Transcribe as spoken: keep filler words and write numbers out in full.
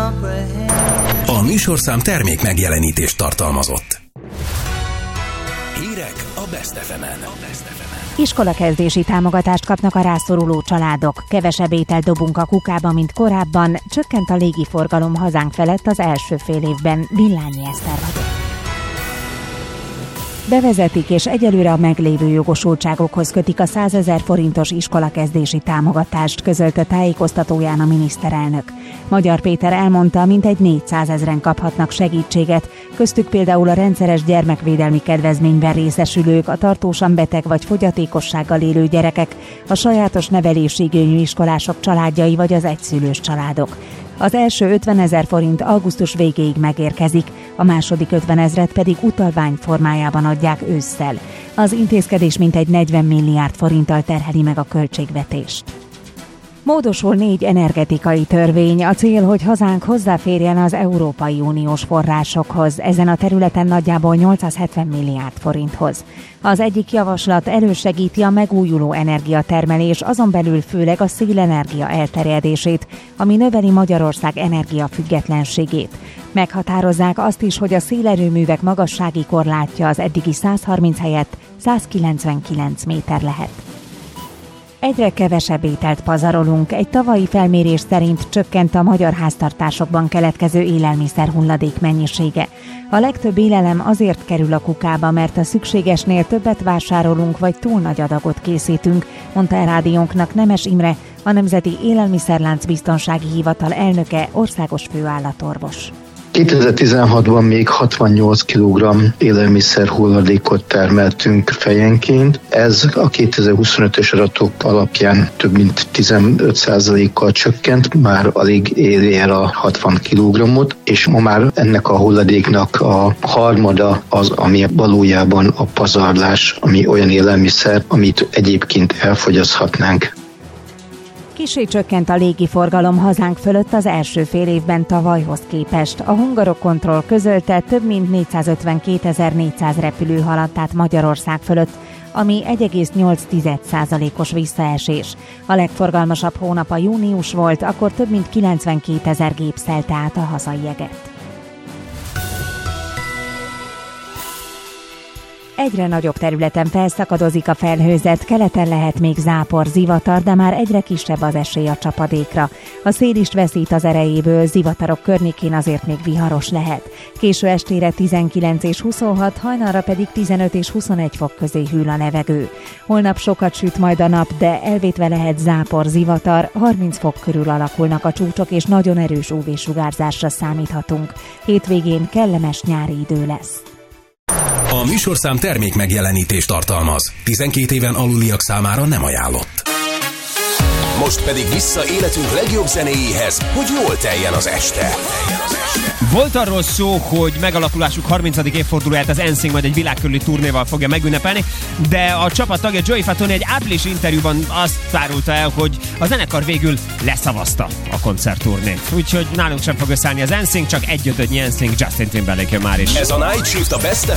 A műsorszám termék megjelenítést tartalmazott. Hírek a Best ef emen. Iskolakezdési támogatást kapnak a rászoruló családok. Kevesebb ételt dobunk a kukába, mint korábban. Csökkent a légiforgalom hazánk felett az első fél évben. Villányi Eszter vagyok. Bevezetik és egyelőre a meglévő jogosultságokhoz kötik a százezer forintos iskolakezdési támogatást, közölte tájékoztatóján a miniszterelnök. Magyar Péter elmondta, mintegy négyszázezren kaphatnak segítséget, köztük például a rendszeres gyermekvédelmi kedvezményben részesülők, a tartósan beteg vagy fogyatékossággal élő gyerekek, a sajátos nevelési igényű iskolások családjai vagy az egyszülős családok. Az első ötvenezer forint augusztus végéig megérkezik, a második ötvenezret pedig utalvány formájában adják ősszel. Az intézkedés mintegy negyven milliárd forinttal terheli meg a költségvetést. Módosul négy energetikai törvény. A cél, hogy hazánk hozzáférjen az Európai Uniós forrásokhoz, ezen a területen nagyjából nyolcszázhetven milliárd forinthoz. Az egyik javaslat elősegíti a megújuló energiatermelés, azon belül főleg a szélenergia elterjedését, ami növeli Magyarország energiafüggetlenségét. Meghatározzák azt is, hogy a szélerőművek magassági korlátja az eddigi százharminc helyett százkilencvenkilenc méter lehet. Egyre kevesebb ételt pazarolunk. Egy tavalyi felmérés szerint csökkent a magyar háztartásokban keletkező élelmiszer hulladék mennyisége. A legtöbb élelem azért kerül a kukába, mert a szükségesnél többet vásárolunk, vagy túl nagy adagot készítünk, mondta el rádiónknak Nemes Imre, a Nemzeti Élelmiszerlánc Biztonsági Hivatal elnöke, országos főállatorvos. kétezer-tizenhatban még hatvannyolc kilogramm élelmiszer hulladékot termeltünk fejenként. Ez a kétezer-huszonötös adatok alapján több mint tizenöt százalékkal csökkent, már alig éri el a hatvan kilogrammot, és ma már ennek a hulladéknak a harmada az, ami valójában a pazarlás, ami olyan élelmiszer, amit egyébként elfogyaszthatnánk. Kissé csökkent a légiforgalom hazánk fölött az első fél évben tavalyhoz képest. A Hungarokontroll közölte, több mint négyszázötvenkétezer-négyszáz repülő haladt át Magyarország fölött, ami egy egész nyolc százalékos visszaesés. A legforgalmasabb hónap a június volt, akkor több mint kilencvenkétezer gép szelte át a hazai jeget. Egyre nagyobb területen felszakadozik a felhőzet, keleten lehet még zápor, zivatar, de már egyre kisebb az esély a csapadékra. A szél is veszít az erejéből, zivatarok környékén azért még viharos lehet. Késő estére tizenkilenc és huszonhat, hajnalra pedig tizenöt és huszonegy fok közé hűl a levegő. Holnap sokat süt majd a nap, de elvétve lehet zápor, zivatar, harminc fok körül alakulnak a csúcsok, és nagyon erős ú vé-sugárzásra számíthatunk. Hétvégén kellemes nyári idő lesz. A műsorszám termék megjelenítést tartalmaz. tizenkét éven aluliak számára nem ajánlott. Most pedig vissza életünk legjobb zenéjéhez, hogy jól teljen az este. Volt arról szó, hogy megalakulásuk harmincadik évfordulóját az en sync majd egy világkörüli turnéval fogja megünnepelni, de a csapat tagja Joey Fatone egy áprilisi interjúban azt tárulta el, hogy a zenekar végül leszavazta a koncertturnét. Úgyhogy nálunk sem fog összeállni az en sync, csak egy ötödnyi en sync, Justin Timberlake jön már is. Ez a Night Shift a Best ef